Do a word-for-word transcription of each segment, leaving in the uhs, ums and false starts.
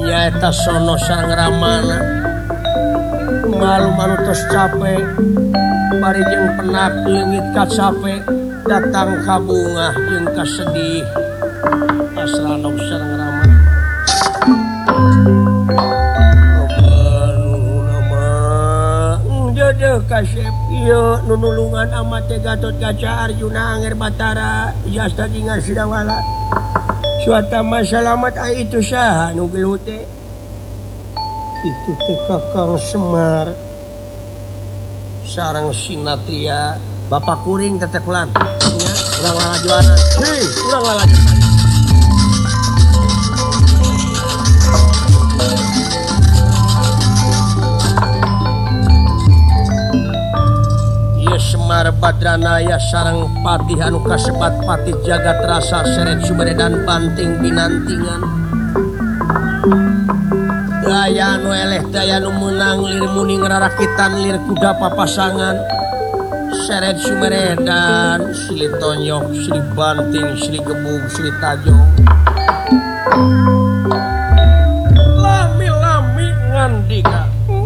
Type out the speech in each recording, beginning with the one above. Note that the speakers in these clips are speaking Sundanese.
nyaeta sono sang ramana malu-malu terus capek bari jeung penak leungit ka capek datang ka bungah jeung ka sedih asrana sareng ramana jodoh kasep ieu nu nulungan amat teh Gatot Kaca Arjuna Anger Batara jasta jingan sidawala suata masalamat ai itu saha nu gelut teh itu teh Kakang Semar sareng Sinatria Bapak kuring teteh kulan nya urang lalajoanan heuh urang lalajoanan Semar Badranaya sareng patih anu kasebat patih jagat rasa seret suberedan banting binantingan daya nu eleh daya nu menang lir muni ngararakitan lir kuda papasangan seret suberedan silih tonyok silih banting silih gebug silih tajong lami-lami ngandika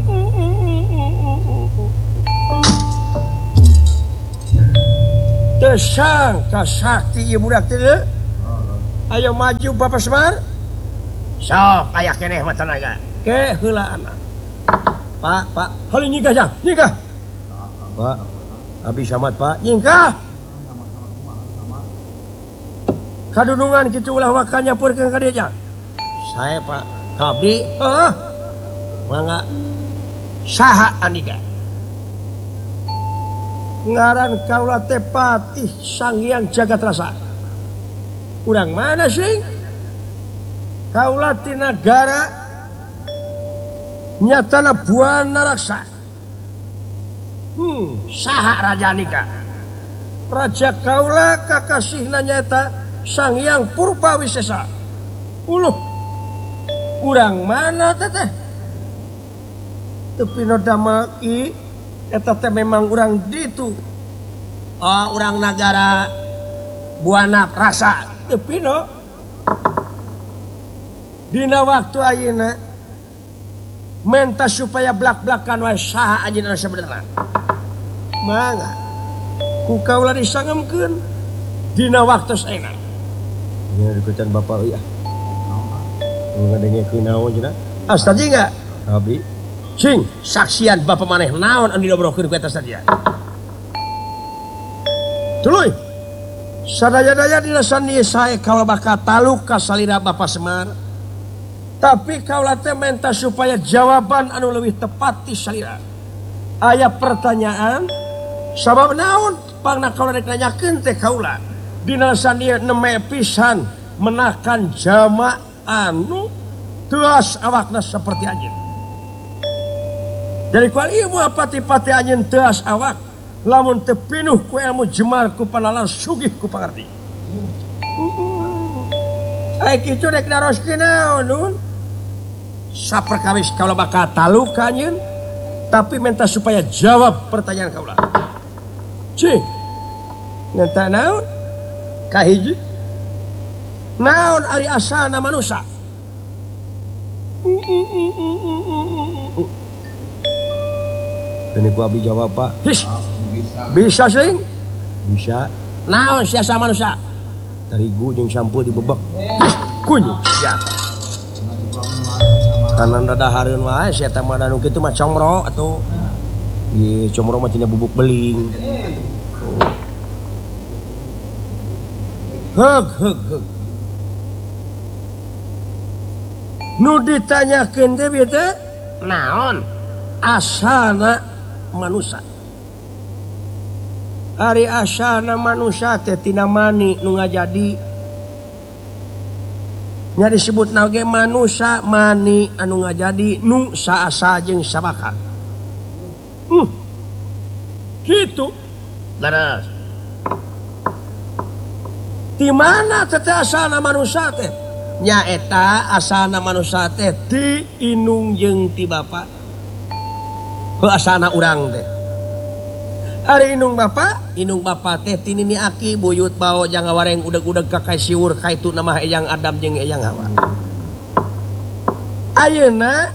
sangka sakti ieu budak teh ayo maju Bapak Semar sok aya keneh mah tenaga ke heulaana Pak Pak heuh nyingkah jang nyingkah Pak abi samat Pak nyingkah kadunungan kitu ulah waka nyampurkeun ka dieu jang sae Pak abdi heuh mangga saha andika ngaran kaula teh Patih Sang Hyang Jagat Rasa. Urang mana sih? Kaula ti nagara nyatana Buana Raksa. Hmm, saha raja nika? Raja kaula kakasihna nyata Sang Hyang Purbawisesa. Uluh. Urang mana teh teh? Teu pina damaki eta teh memang urang ditu oh urang nagara Buana Rasa teu pino dina waktu ayeuna menta supaya blak-blakan wae saha anjeunna sabenerna mangga ku kaula disangemkeun dina waktu saena nya dikutan Bapak euy ah ngadengkeun naon cenah astaji enggak abi Sing, saksian Bapak maneh naon anu didobrokeun ku eta sadia. Tuluy. Sadaya-daya dilasan ieu sae kaula bakal taluk ka salira Bapak Semar. Tapi kaula teh menta supaya jawaban anu leuwih tepat ti salira. Aya pertanyaan sabab naon pangna kaula rek nanyakeun teh kaula. Dina lasan ieu neme pisan menakan jama anu teas awakna saperti anjeun. Dari kual ieu moal pati-pati anjeun teas awak lamun teu pinuh ku ilmu jemar ku panalan sugih ku pangarti. Ai kitu rek naroskeun naon nun? Saperkawis kaula bakal taluk ka anjeun tapi minta supaya jawab pertanyaan kaula. Cing. Ngenta naon? Kahiji. Naon ari asalna manusia? Ini ku abi jawab Pak. His. Bisa sing? Bisa. Naon siasa manusia? Terigu jeung sampul dibebek. His. Kunyu. Ya. Kanan dadahareun wae sia teh mah anu kitu mah comro atuh. Ieu comro mah tina bubuk beling. Heug heug heug. Nu ditanyakeun teh bieu teh naon? Asalna manusia. Ari asalna manusia teh tina mani nu ngajadi nya disebut nage manusia mani anu ngajadi nu saasa jeung sabakat. Hmm. Gitu. Laras. Di mana teh asalna manusia teh? Nya eta asalna manusia teh ti inung jeung ti bapa. Heuh asalna urang teh. Ari inung bapa, inung bapa teh ti nini aki buyut bao jang ngawareng udeg-udeg ka kai siwur kaitu nama Eyang Adam jeung Eyang Hawa. ayeuna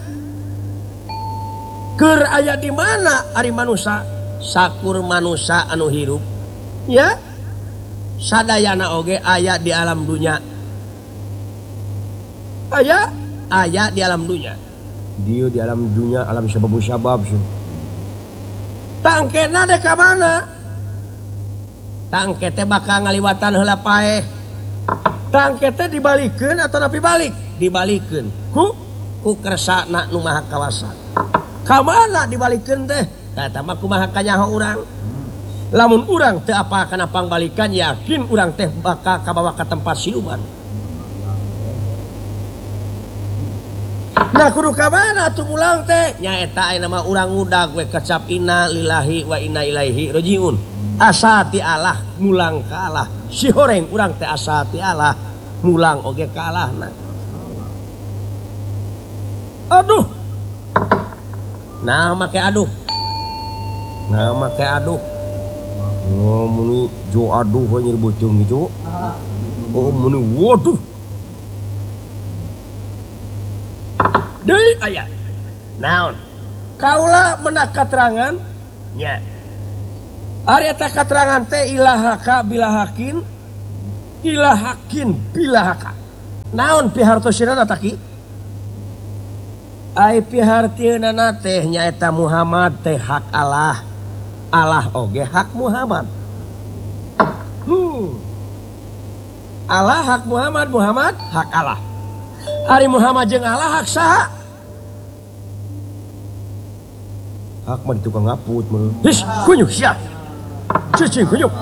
keur aya di mana ari manusia sakur manusia anu hirup ya sadayana oge aya di alam dunya aya aya di alam dunya dia di alam dunya alam sabab-sabab tangkena dek ka mana tangke teh bakal ngaliwatan heula paeh tangke teh dibalikeun atau napi balik dibalikeun ku ku kersana nu maha kawasa ka mana dibalikeun teh eta mah kumaha kanyaho urang lamun urang teu apa kana pangbalikan yakin urang teh bakal kabawa ka tempat siluman. Nah kudu ka mana atuh mulang teh nyaeta aya nama urang udag we kecap inna lillahi wa inna ilaihi rajiun asa ti Allah mulang ka Allah si horeng urang teh asa ti Allah mulang oge ka Allahna. Aduh nah make aduh nah make aduh oh muni jo aduh we nyeri beuteung gitu oh muni waduh deui aya naon kaula meunang katerangan nya ari eta katerangan teh ilahaka bilahakin ilahakin bilahaka naon pihartosina taki ai pihartieunana teh nyaeta Muhammad teh hak Allah Allah oge hak Muhammad hmm. Allah hak Muhammad Muhammad hak Allah ari Muhammad jeung Allah hak saha hak mah di tukang ngaput mah his kunyuk sia cicing kunyuk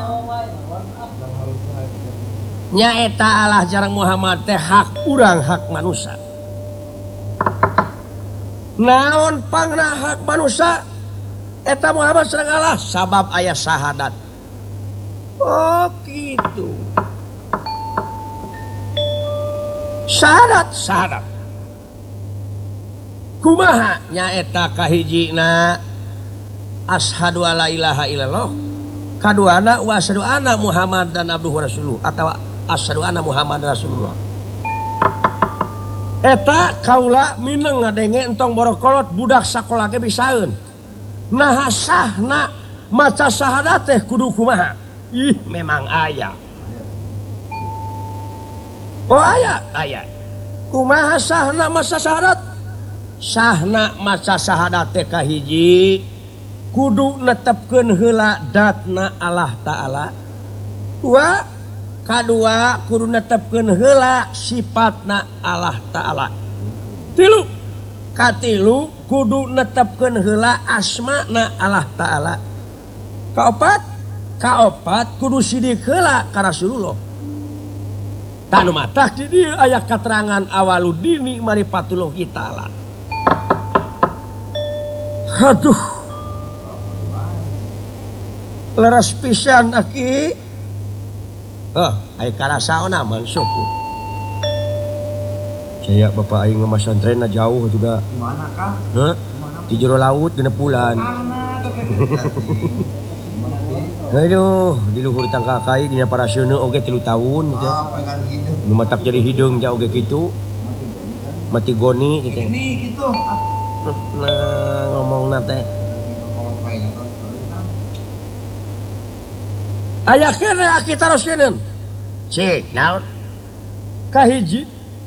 nyaeta Allah jarang Muhammad teh hak urang hak manusia naon pangna hak manusia eta Muhammad sareng Allah sabab aya syahadat oh gitu syahadat syahadat kumaha nyaeta kahijina asyhadu alla ilaha illallah kaduana wa asyhadu anna Muhammadan abduhu rasuluh atawa asyhadu anna Muhammadan rasulullah eta kaula mineng ngadenge entong borokolot budak sakola ge bisaeun nah sahna maca syahadat teh kudu kumaha ih memang aya oh aya aya kumaha sahna maca syahadat sahna maca syahadat teh kahiji kudu netepkeun heula datna Allah taala dua kadua kudu netepkeun heula sifatna Allah taala tilu katilu kudu netepkeun heula asmana Allah taala kaopat kaopat kudu sidik heula ka Rasulullah tanu matah di dieu aya katerangan awaludini marifatullah taala aduh leres pisan aki oh ai karasaona mansuku saya bapak aing mah pesantrenna jauh juga di mana kah heh di jero laut genep bulan aduh di luhur tangka kai dina paraseuna oge tilu tahun gitu nu matak jadi hideung ja oge kitu mati goni gitu gitu nah ngomongna teh aya kene kita teruskeun cek naon kahiji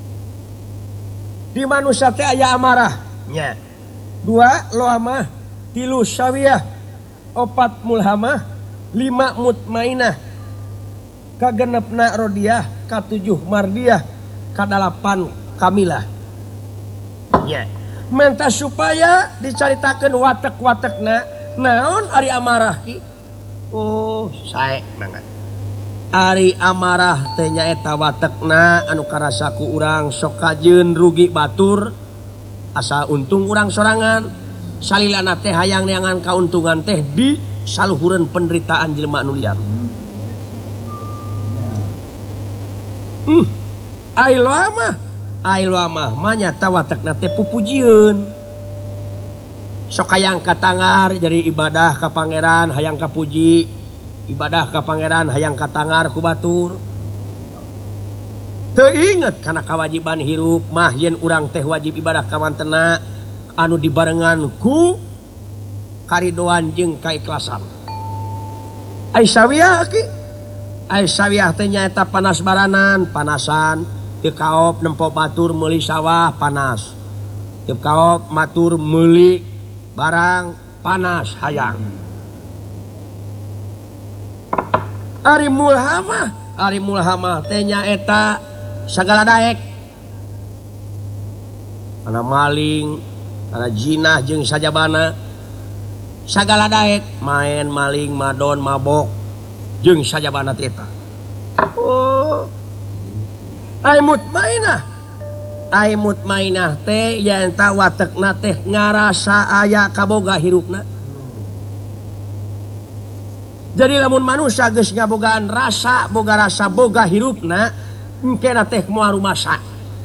di manusia teh aya amarah nya dua loamah tilu syawiyah opat mulhamah lima mutmainah kagenepna rodiyah katujuh mardiyah kadalapan kamilah nya menta supaya dicaritakeun watek-watekna naon ari amarah ki oh sae banget ari amarah teh nyaeta watekna anu karasa ku urang sok kajeun rugi batur asa untung urang sorangan salilana teh hayang neangan kauntungan teh di saluhureun penderitaan jelema anu liar hmm ai loa mah ai loa mah mah nyata watekna teh pupujieun sok hayang katangar jadi ibadah ka pangeran hayang kapuji ibadah ka pangeran hayang katangar ku batur inget karena kewajiban hirup mah yen urang teh wajib ibadah kamantena anu dibarenganku karidoan jeung kaikhlasan. Ai sawiyah ki ai sawiyah teh nyaeta panas baranan, panasan teu kaop nempo batur meuli sawah panas. Teu kaop matur meuli barang panas hayang. Ari mulhamah, ari mulhamah teh nyaeta sagala daek. Kana maling, kana jinah jeung sajabana. Sagala daek main maling madon mabok jeung sajabana teh eta. Oh. Ai mutmainah. Ai mutmainah teh yen ta watekna teh ngarasa aya kaboga hirupna. Jadi lamun manusia geus ngabogaan rasa, boga rasa, boga hirupna, engkena teh moal rumasa.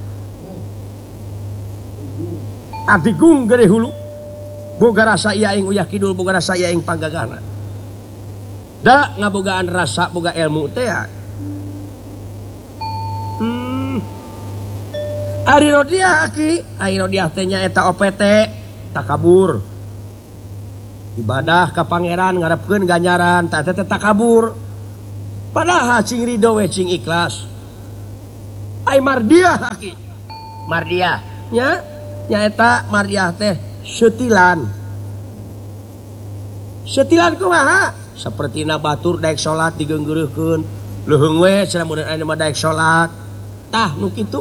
Abdi gung gede hulu. Boga rasa ieu aing uyah kidul, boga rasa ieu aing panggagana. Da ngabogaan rasa, boga ilmu teh. Hmm. Ari rodiah aki, ari rodiah teh nyaeta O P T, takabur. Ibadah ka pangeran ngarepkeun ganjaran tah teh takabur. Padahal cing ridho we cing ikhlas. Ai mardiah aki. Mardiah nya nyaeta mardiah teh setilan. Setilan kumaha? Sapertina batur daek salat digeunggeureukkeun. Leuheung we cenah mun aya mah daek salat. Tah nu kitu.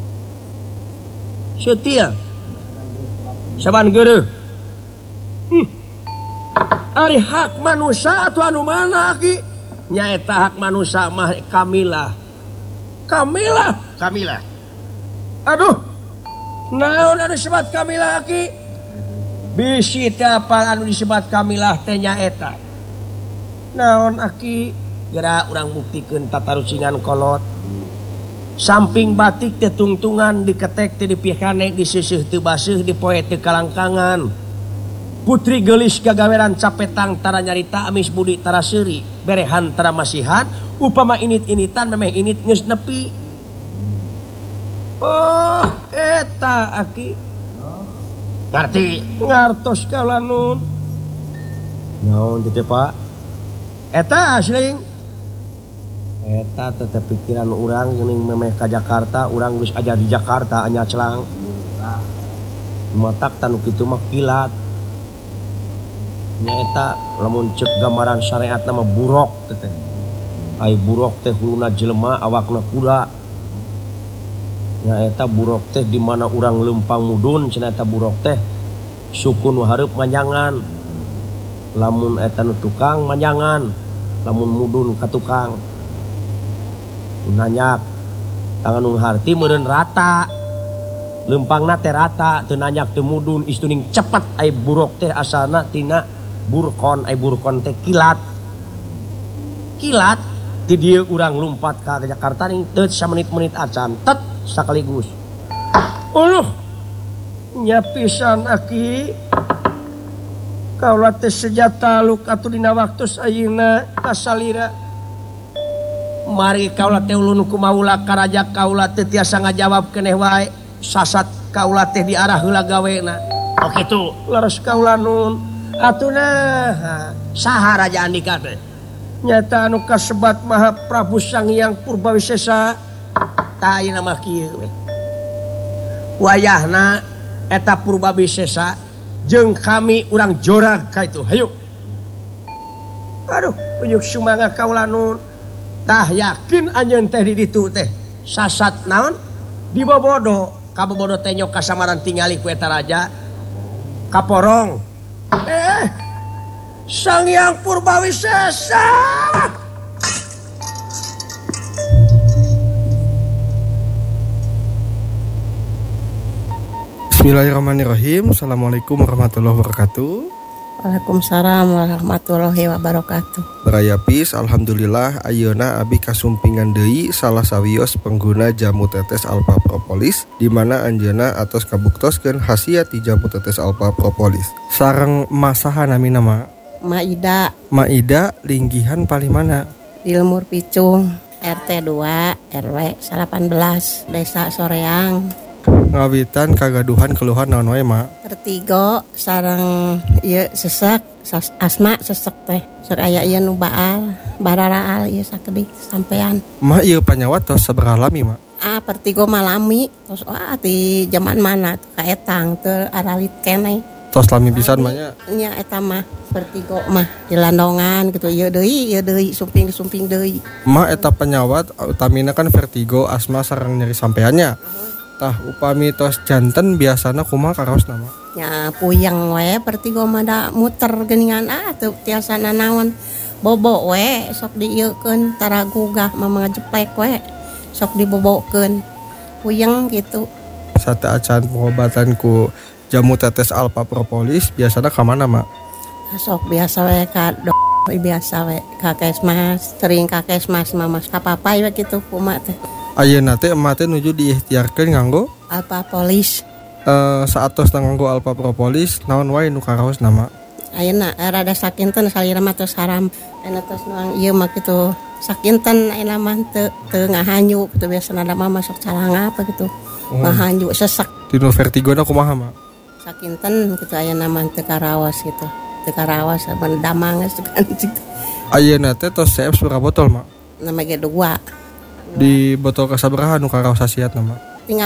Setia. Saban geureuh. Hmm. Ari hak manusia atau anu mana ki? Nyaeta hak manusia mah kamilah. Kamilah, kamilah. Aduh. Naon anu disebut kamilah ki? Bisi teh apal anu disebut kamilah teh nyaeta. Naon aki? Geura urang buktikeun tatarucingan kolot. Samping batik teh tungtungan diketek teh dipihane diseuseut teu baseuh dipoe teu kalangkangan. Putri gelis gagaweran capetang tara nyarita amis budi tara seuri berehan tara masihan upama init-initan memeh init geus nepi. Oh eta aki ngarti ngartos kalanun naon teh Pak eta asling eta tetep pikiran urang geuning memeh ka Jakarta urang geus aja di Jakarta anya celang matak tanu kitu mah kilat nyaeta lamun ceuk gambaran syariat nama burok teh. Ai burok teh huluna jelema awakna kuda. Nyaeta burok teh di mana urang leumpang mudun cenah eta burok teh sukun hareup manjangan. Lamun eta nu tukang manjangan, lamun mudun ka tukang. Nanyak tangan nu harti meureun rata. Leumpangna teh rata teu nanyak teu mudun istuning cepet ai burok teh asalna tina burkon ay burkon teh kilat kilat di dieu urang lumpat ka Jakarta ning teu samenit-menit acan tet sakaligus. Uluh nya pisan aki kaula teh sejata luk atuh dina waktos ayeuna kasalira mari kaula teh ulun ku maula ka raja kaula teh tiasa ngajawab keneh wae sasat kaula teh diarah heula gawena. Oh kitu leres kaula nun atuna saha Raja Andika teh nyata anu kasebat Maha Prabu Sang Hyang Purbawisesa tah ayeuna mah kieu we wayahna eta Purbawisesa jeung kami urang jorag ka itu hayu aduh uyuk sumangga kaula nun tah yakin anjeun teh di ditu teh sasat naon dibobodo kabobodo teh nyok kasamaran tingali ku eta raja kaporong. Eh, Sang Hyang Purbawisesa. Bismillahirrahmanirrahim. Assalamualaikum warahmatullahi wabarakatuh. Waalaikumsalam warahmatullahi wabarakatuh. Barayapis, alhamdulillah ayeuna abi kasumpingan deui salah sawios pengguna jamu tetes alpha propolis di mana anjeuna atos kabuktoskeun khasiat ti jamu tetes alpha propolis. Sareng masaha nami nama Maida Maida linggihan paling mana? Ilmur Picung R T dua R W delapan belas Desa Soreang. Ngawitan kagaduhan keluhan naon wae mak? Vertigo sareng ieu sesek sas- asma sesek teh. Sok aya ieu nu baal, bararaal ieu sakedik sampean. Mak ieu panyawat tos sabaraha lami mak? Ah vertigo malami terus wah di zaman mana tuh kaetang teu aralit keneh. Tos lami pisan mah nya. Nya eta mah vertigo mah di landongan gitu ieu deui ieu deui sumping-sumping deui. Mak eta penyawat utamina kan vertigo, asma sareng nyeri sampeannya. Tah upami tos janten biasana kumaha karaos nama? Ya puyeng we vertigo mah da muter geuningan ah teu tiasa nanaon. Bobo we sok dieukeun tara gugah mah ngajeplek we. Sok dibobokeun. Puyeng gitu. Sate acan pengobatan ku jamu tetes alpha propolis biasana ka mana mak? Sok biasa we ka dok biasa we ka kesmas, sering ka kesmas mah mas kapapai we kitu kumaha teh. Ayeuna teh emak teh nuju diikhtiarkeun nganggo Alpa polis. eh saatos nganggo alpha propolis naon wae nu karaos nama? Ayeuna rada sakinten salira mah teu saram. Aya tos nuang ieu mah kitu sakinten ayeuna mah teu teu ngahanyu kitu biasana da mah masuk calanga apa gitu. Ngahanyu sesek Dino vertigona kumaha mak? sakinten kitu ayeuna mah teu karaos gitu. Teu karaos ban damang geus kan gitu. Ayeuna teh tos C F sabaraha botol mak? Nama ge dua. Di botol kasabaraha nu karaos hasiat nama?